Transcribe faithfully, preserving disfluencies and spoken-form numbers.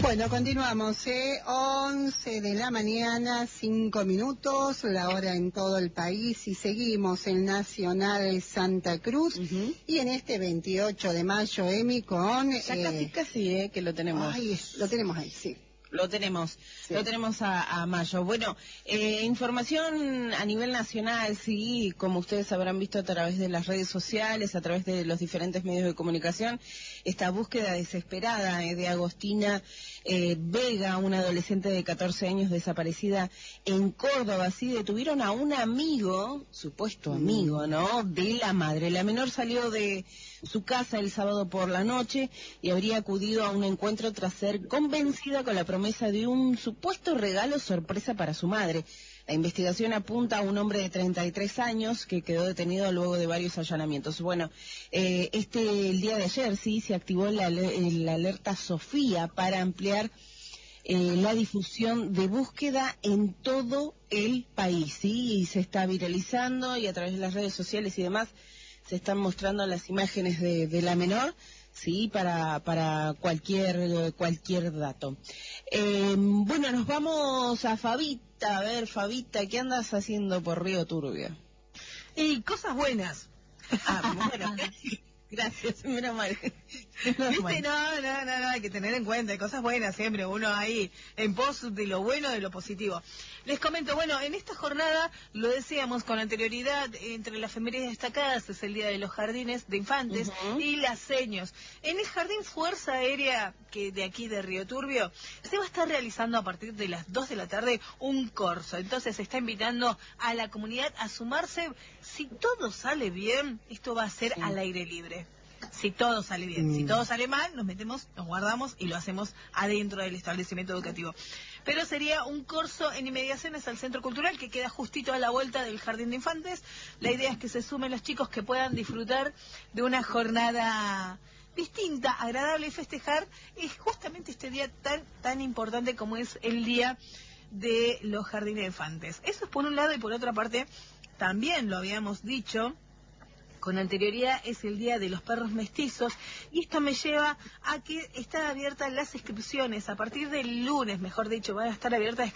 Bueno, continuamos, ¿eh? once de la mañana, cinco minutos, la hora en todo el país, y seguimos en Nacional Santa Cruz, uh-huh. y en este veintiocho de mayo, Emi, con... Ya eh... casi, casi, ¿eh? Que lo tenemos. Ay, lo tenemos ahí, sí. Lo tenemos, sí. lo tenemos a, a mayo. Bueno, eh, información a nivel nacional, sí, como ustedes habrán visto a través de las redes sociales, a través de los diferentes medios de comunicación, esta búsqueda desesperada eh, de Agostina eh, Vega, una adolescente de catorce años desaparecida en Córdoba. Sí, detuvieron a un amigo, supuesto amigo, ¿no?, de la madre. La menor salió de su casa el sábado por la noche y habría acudido a un encuentro tras ser convencida con la promesa de un supuesto regalo sorpresa para su madre. La investigación apunta a un hombre de treinta y tres años que quedó detenido luego de varios allanamientos. Bueno, eh, este el día de ayer sí se activó la, la alerta Sofía para ampliar eh, la difusión de búsqueda en todo el país, sí, y se está viralizando y a través de las redes sociales y demás se están mostrando las imágenes de, de la menor, sí, para para cualquier cualquier dato. Eh, bueno, nos vamos a Fabita. A ver, Fabita, ¿qué andas haciendo por Río Turbio? Y cosas buenas. Ah, bueno, gracias, menos mal. Menos ¿Viste? mal. No, no, no, no, hay que tener en cuenta, hay cosas buenas siempre, uno ahí en pos de lo bueno, de lo positivo. Les comento, bueno, en esta jornada, lo decíamos con anterioridad, entre las efemérides destacadas es el Día de los Jardines de Infantes uh-huh. y las seños. En el Jardín Fuerza Aérea, que de aquí de Río Turbio, se va a estar realizando a partir de las dos de la tarde un corso. Entonces se está invitando a la comunidad a sumarse. Si todo sale bien, esto va a ser sí. al aire libre. Si todo sale bien, mm. si todo sale mal, nos metemos, nos guardamos y lo hacemos adentro del establecimiento educativo. Pero sería un curso en inmediaciones al Centro Cultural, que queda justito a la vuelta del Jardín de Infantes. La idea es que se sumen los chicos que puedan disfrutar de una jornada distinta, agradable y festejar es justamente este día tan, tan importante como es el Día de los Jardines de Infantes. Eso es por un lado, y por otra parte, también lo habíamos dicho con anterioridad, es el Día de los Perros Mestizos, y esto me lleva a que están abiertas las inscripciones a partir del lunes, mejor dicho, van a estar abiertas